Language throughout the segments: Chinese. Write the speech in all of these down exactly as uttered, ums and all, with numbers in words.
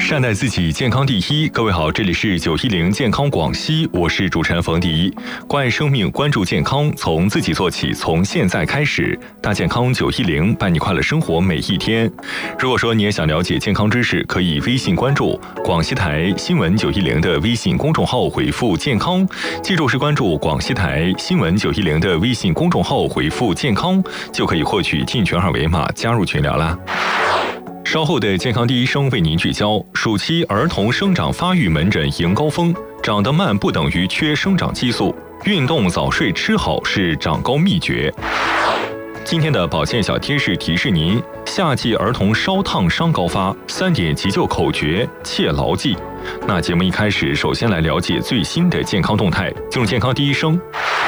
善待自己，健康第一。各位好，这里是九一零健康广西，我是主持人冯迪。关爱生命，关注健康，从自己做起，从现在开始。大健康九一零，伴你快乐生活每一天。如果说你也想了解健康知识，可以微信关注广西台新闻九一零的微信公众号，回复健康。记住是关注广西台新闻九一零的微信公众号，回复健康，就可以获取进群二维码，加入群聊啦。稍后的健康第一声为您聚焦：暑期儿童生长发育门诊迎高峰，长得慢不等于缺生长激素，运动早睡吃好是长高秘诀。今天的保健小贴士提示您：夏季儿童烧烫伤高发，三点急救口诀切牢记。那节目一开始，首先来了解最新的健康动态，进入健康第一声。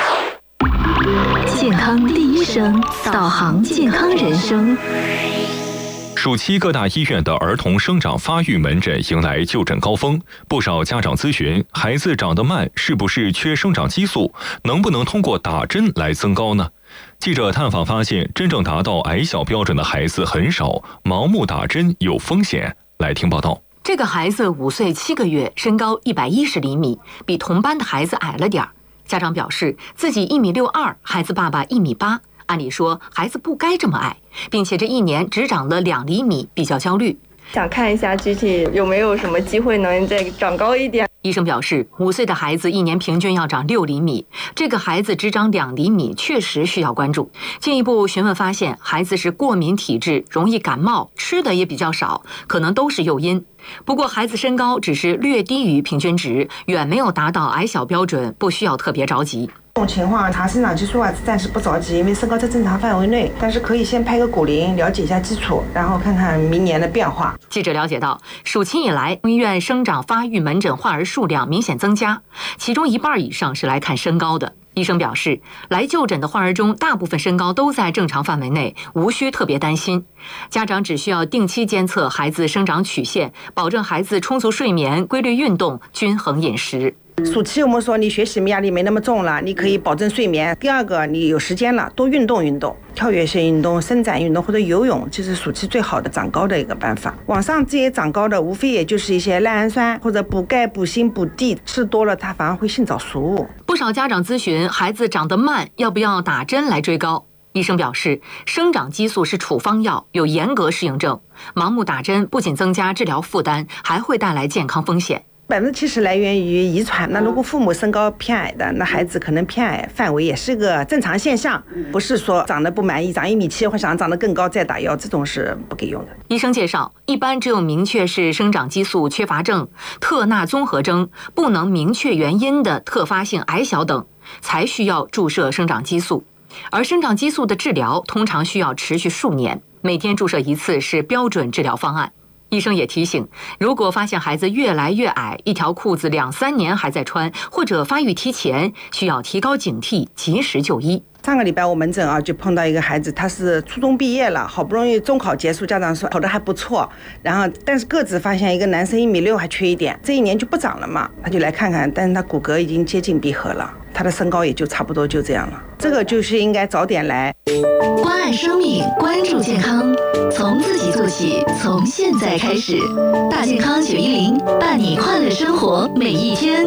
健康第一声，导航健康人生。 暑期各大医院的儿童生长发育门诊迎来就诊高峰，不少家长咨询，孩子长得慢是不是缺生长激素，能不能通过打针来增高呢？记者探访发现，真正达到矮小标准的孩子很少，盲目打针有风险。来听报道。 这个孩子五岁七个月，身高一百一十厘米，比同班的孩子矮了点儿。家长表示自己一米六二，孩子爸爸一米八。按理说孩子不该这么矮，并且这一年只长了两厘米，比较焦虑。 想看一下具体有没有什么机会能再长高一点。 医生表示，五岁的孩子一年平均要长六厘米，这个孩子只长两厘米，确实需要关注。进一步询问发现，孩子是过敏体质，容易感冒，吃的也比较少，可能都是诱因。不过孩子身高只是略低于平均值，远没有达到矮小标准，不需要特别着急。 这种情况查生长激素啊，暂时不着急，因为身高在正常范围内，但是可以先拍个骨龄，了解一下基础，然后看看明年的变化。 记者了解到，暑期以来，医院生长发育门诊患儿数量明显增加，其中一半以上是来看身高的。医生表示，来就诊的患儿中，大部分身高都在正常范围内，无需特别担心。家长只需要定期监测孩子生长曲线，保证孩子充足睡眠、规律运动、均衡饮食。 暑期我们说你学习压力没那么重了，你可以保证睡眠。第二个，你有时间了，多运动运动，跳跃性运动、伸展运动或者游泳，这是暑期最好的长高的一个办法。网上这些长高的，无非也就是一些赖氨酸或者补钙、补锌、补地，吃多了它反而会性早熟。 不少家长咨询，孩子长得慢，要不要打针来追高？医生表示，生长激素是处方药，有严格适应症，盲目打针不仅增加治疗负担，还会带来健康风险。 百分之七十来源于遗传，那如果父母身高偏矮的，那孩子可能偏矮范围也是个正常现象，不是说长得不满意，长一米七或想长得更高再打药，这种是不给用的。 医生介绍，一般只有明确是生长激素缺乏症、特纳综合征，不能明确原因的特发性矮小等，才需要注射生长激素。而生长激素的治疗通常需要持续数年，每天注射一次是标准治疗方案。医生也提醒，如果发现孩子越来越矮，一条裤子两三年还在穿，或者发育提前，需要提高警惕，及时就医。 上个礼拜我门诊啊，就碰到一个孩子，他是初中毕业了，好不容易中考结束，家长说考得还不错，然后但是个子发现一个男生一米六还缺一点，这一年就不长了嘛，他就来看看，但是他骨骼已经接近闭合了，他的身高也就差不多就这样了，这个就是应该早点来。 关爱生命，关注健康，从自己做起，从现在开始。大健康九一零，伴你快乐生活每一天。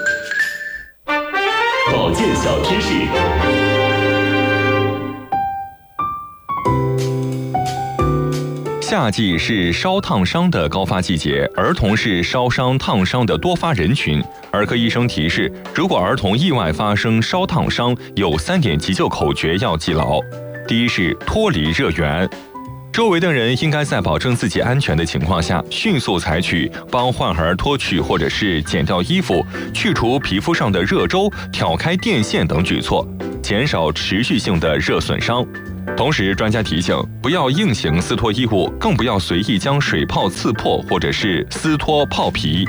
保健小贴士。 夏季是烧烫伤的高发季节，儿童是烧伤烫伤的多发人群。儿科医生提示，如果儿童意外发生烧烫伤，有三点急救口诀要记牢。第一是脱离热源，周围的人应该在保证自己安全的情况下，迅速采取帮患儿脱去或者是剪掉衣服、去除皮肤上的热粥、挑开电线等举措，减少持续性的热损伤。同时，专家提醒，不要硬行撕脱衣物，更不要随意将水泡刺破或者是撕脱泡皮。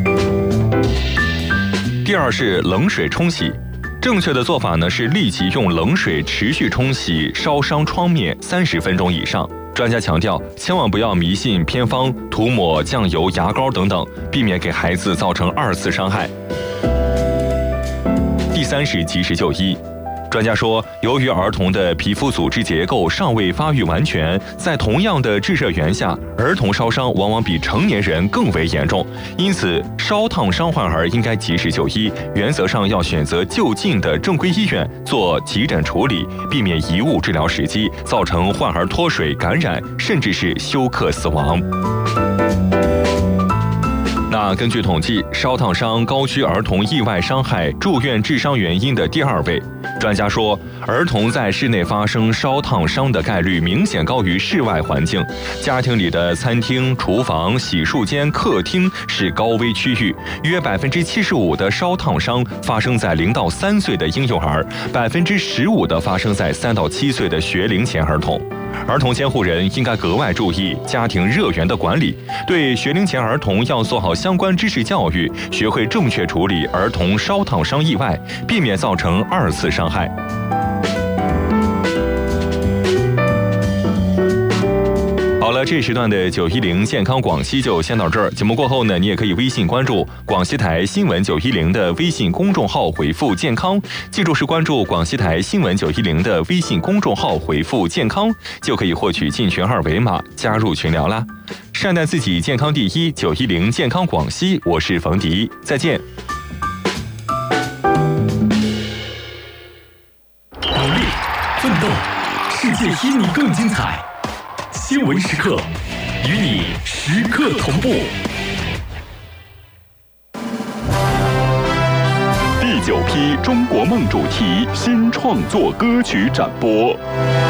第二是冷水冲洗，正确的做法呢是立即用冷水持续冲洗烧伤创面三十分钟以上。专家强调，千万不要迷信偏方，涂抹酱油、牙膏等等，避免给孩子造成二次伤害。第三是及时就医。 专家说，由于儿童的皮肤组织结构尚未发育完全，在同样的炙热源下，儿童烧伤往往比成年人更为严重。因此，烧烫伤患儿应该及时就医，原则上要选择就近的正规医院做急诊处理，避免贻误治疗时机，造成患儿脱水、感染，甚至是休克死亡。那根据统计，烧烫伤高居儿童意外伤害、住院致伤原因的第二位。专家说，儿童在室内发生烧烫伤的概率明显高于室外环境。家庭里的餐厅、厨房、洗漱间、客厅是高危区域，约百分之七十五的烧烫伤发生在零到三岁的婴幼儿，百分之十五的发生在三到七岁的学龄前儿童。儿童监护人应该格外注意家庭热源的管理，对学龄前儿童要做好相关知识教育，学会正确处理儿童烧烫伤意外，避免造成二次伤害。好了，这时段的九一零健康广西就先到这儿。节目过后呢，你也可以微信关注广西台新闻九一零的微信公众号，回复健康，记住是关注广西台新闻九一零的微信公众号，回复健康，就可以获取进群二维码，加入群聊啦。善待自己，健康第一，九一零健康广西，我是冯迪，再见。 努力奋斗，世界因你更精彩。新闻时刻，与你时刻同步。 第九批中国梦主题新创作歌曲展播。